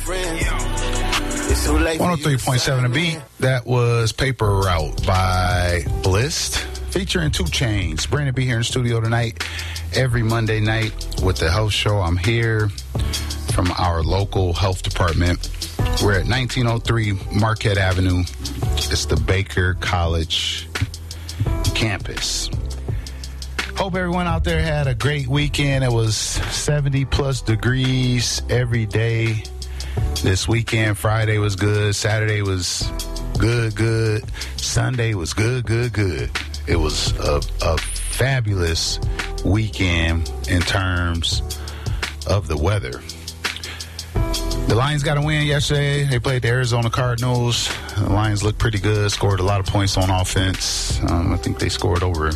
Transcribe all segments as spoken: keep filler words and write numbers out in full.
one oh three point seven The Beat. That was Paper Route by Blist, featuring two Chainz. Brandon B here in the studio tonight. Every Monday night with the health show. I'm here from our local health department. We're at nineteen oh three Marquette Avenue. It's the Baker College campus. Hope everyone out there had a great weekend. It was seventy plus degrees every day this weekend. Friday was good. Saturday was good, good. Sunday was good, good, good. It was a, a fabulous weekend in terms of the weather. The Lions got a win yesterday. They played the Arizona Cardinals. The Lions looked pretty good, scored a lot of points on offense. Um, I think they scored over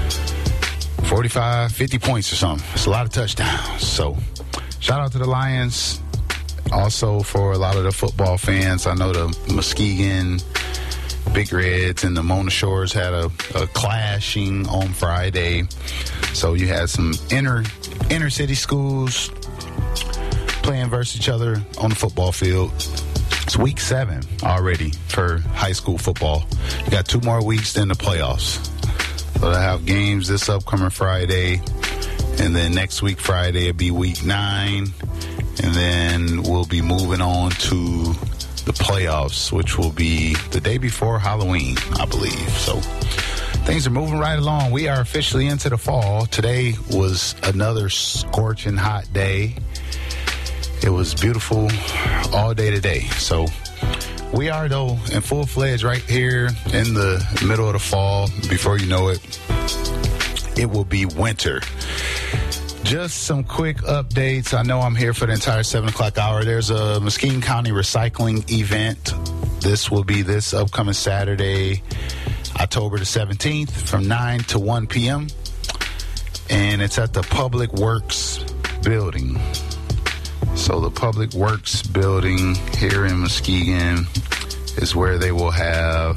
forty-five, fifty points or something. It's a lot of touchdowns. So shout out to the Lions. Also for a lot of the football fans, I know the Muskegon Big Reds and the Mona Shores had a, a clashing on Friday. So you had some inner inner city schools playing versus each other on the football field. It's week seven already for high school football. You got two more weeks than the playoffs. So they have games this upcoming Friday, and then next week Friday it'll be week nine, and then we'll be moving on to the playoffs, which will be the day before Halloween, I believe. So things are moving right along. We are officially into the fall. Today was another scorching hot day. It was beautiful all day today. So we are, though, in full-fledged right here in the middle of the fall. Before you know it, it will be winter. Just some quick updates. I know I'm here for the entire seven o'clock hour. There's a Muskegon County recycling event. This will be this upcoming Saturday, October the seventeenth, from nine to one p.m. And it's at the Public Works building. So the Public Works building here in Muskegon is where they will have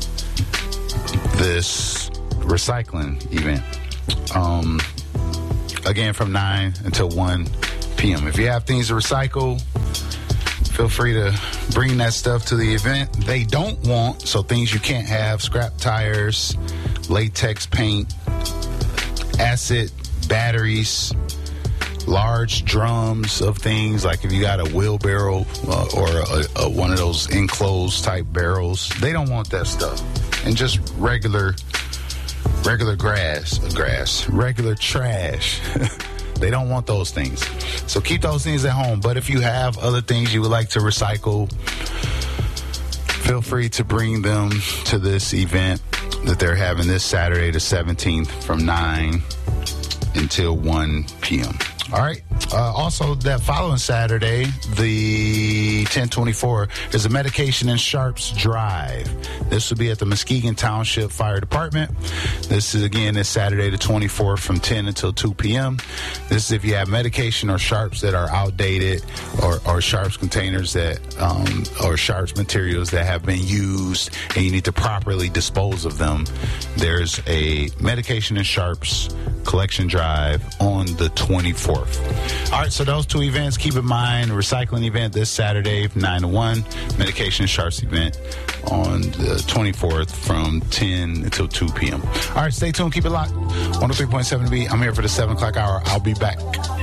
this recycling event. Um, again, from nine until one p.m. If you have things to recycle, feel free to bring that stuff to the event. They don't want, so things you can't have, scrap tires, latex paint, acid, batteries, large drums of things, like if you got a wheelbarrow uh, or a, a, one of those enclosed type barrels, they don't want that stuff. And just regular regular grass grass regular trash. They don't want those things, so keep those things at home. But if you have other things you would like to recycle, feel free to bring them to this event that they're having this Saturday the seventeenth from nine until one p.m. All right. Uh, also, that following Saturday, the ten twenty-four, is a medication and sharps drive. This will be at the Muskegon Township Fire Department. This is, again, this Saturday the twenty-fourth from ten until two p.m. This is if you have medication or sharps that are outdated, or, or sharps containers that, um, or sharps materials that have been used and you need to properly dispose of them. There's a medication and sharps collection drive on the twenty-fourth. All right, so those two events, keep in mind, recycling event this Saturday from nine to one, medication and sharps event on the twenty-fourth from ten until two p.m. All right, stay tuned, keep it locked. one oh three point seven B, I'm here for the seven o'clock hour. I'll be back.